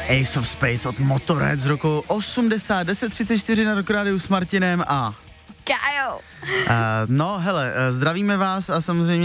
Ace of Spades od Motorhead z roku 80, 10:34 na Rock Rádiu s Martinem a Kájo. no hele, zdravíme vás a samozřejmě